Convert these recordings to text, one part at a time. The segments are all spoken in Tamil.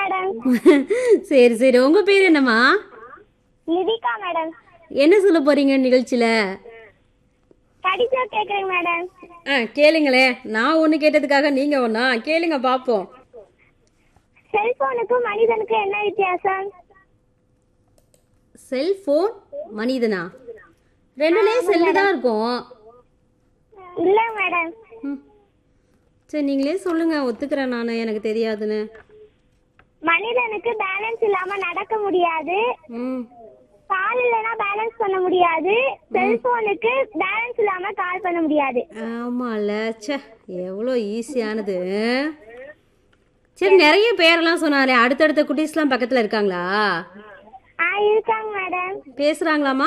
மேடம். சரி சரி, உங்க பேர் என்னம்மா? நிதிகா மேடம். என்ன சொல்ல போறீங்க நிகழ்ச்சியில? கடிதம் கேக்குறேன் மேடம். கேளுங்களே. நான் ஒண்ணு கேட்டதுக்காக நீங்க ஒண்ணா கேளுங்க பாப்போம். செல்போனுக்கும் மனிதனுக்கும் என்ன வித்தியாசம்? செல்போன் மனிதனா? ரெண்டுலயும் செல்லு தான் இருக்கும். இல்ல மேடம். சரி நீங்களே சொல்லுங்க, ஒத்துக்கிறேன் நானு, எனக்கு தெரியாதுன்னு. மனிதனுக்கு பேலன்ஸ் இல்லாம நடக்க முடியாது. கால் இல்லனா பேலன்ஸ் பண்ண முடியாது. செல்போனுக்கு பேலன்ஸ் இல்லாம கால் பண்ண முடியாது. ஆமால, ச்சே எவ்வளோ ஈஸியானது. சரி, நிறைய பேரெல்லாம் சொன்னாரே, அடுத்தடுத்த குட்டீஸ்லாம் பக்கத்துல இருக்காங்களா? இருக்காங்க மேடம். பேசுறாங்களாமா?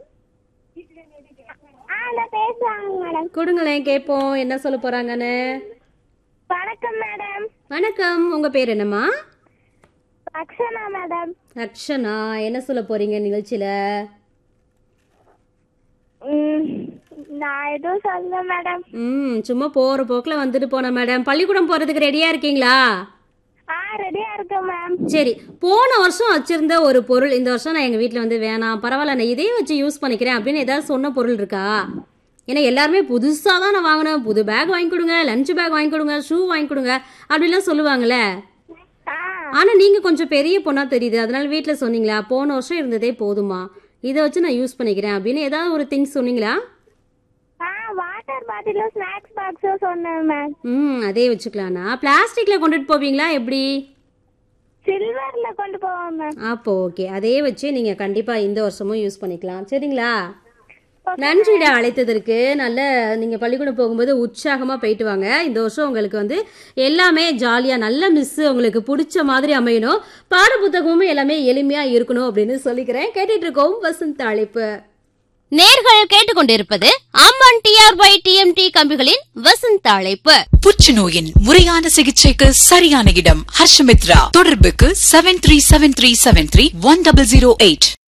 பேசுறாங்க மேடம். கொடுங்களேன் கேட்போம் என்ன சொல்ல போறாங்கன்னு. வணக்கம் மேடம். வணக்கம், உங்க பேர் என்னம்மா? அக்ஷனா மேடம். அக்ஷனா, என்ன சொல்ல போறீங்க நிகழ்ச்சியில? நான் எதுவும் சொல்ல மேடம். சும்மா போற போக்குல வந்துட்டு போன மேடம். பள்ளிக்கூடம் போறதுக்கு ரெடியா இருக்கீங்களா? ரெடியா இருக்கேன் மேம். சரி, போன வருஷம் வச்சிருந்த ஒரு பொருள் இந்த வருஷம் நான் எங்க வீட்டுல வந்து வேணாம், பரவாயில்ல நான் இதே வச்சு யூஸ் பண்ணிக்கிறேன் அப்படின்னு ஏதாவது சொன்ன பொருள் இருக்கா? ஏன்னா எல்லாருமே புதுசா தான் நான் வாங்கினேன், புது பேக் வாங்கி கொடுங்க, லஞ்ச் பேக் வாங்கி கொடுங்க, ஷூ வாங்கி கொடுங்க அப்படிலாம் சொல்லுவாங்கல்ல. ஆனா நீங்க கொஞ்சம் பெரிய பொண்ணா தெரியுது, அதனால வீட்டுல சொன்னீங்களா போன வருஷம் இருந்ததே போதுமா, இதை வச்சு நான் யூஸ் பண்ணிக்கிறேன் அப்படின்னு ஏதாவது ஒரு திங்ஸ் சொன்னீங்களா? வாட்டர் பாட்டிலும் ஸ்நாக்ஸ் பாக்ஸும் சொன்னேன் மேம். அதே வச்சுக்கலாம்னா பிளாஸ்டிக்ல கொண்டுட்டு போவீங்களா எப்படி? சில்வர்ல கொண்டு போவோம் மேம். அப்போ ஓகே, அதே வச்சு நீங்க கண்டிப்பா இந்த வருஷமும் யூஸ் பண்ணிக்கலாம். சரிங்களா? நன்றிடா அழைத்ததற்கு. நல்ல நீங்க பள்ளிக்கூடம் போகும்போது உற்சாகமா போயிட்டு வாங்க. இந்த வருஷம் உங்களுக்கு வந்து எல்லாமே ஜாலியா நல்ல மிஸ் உங்களுக்கு பிடிச்ச மாதிரி அமையணும், பாட புத்தகமும் எல்லாமே எளிமையா இருக்கணும் அப்படின்னு சொல்லிக்கிறேன். கேட்டுட்டு இருக்கோம் வசந்த அழைப்பு. நேர்கள் கேட்டுக்கொண்டிருப்பது அம்மன் டிஆர்ஒய் டிஎம்டி கம்பிகளின் வசந்த அழைப்பு. புற்றுநோயின் முறையான சிகிச்சைக்கு சரியான இடம் ஹர்ஷமித்ரா. தொடர்புக்கு 7373731008.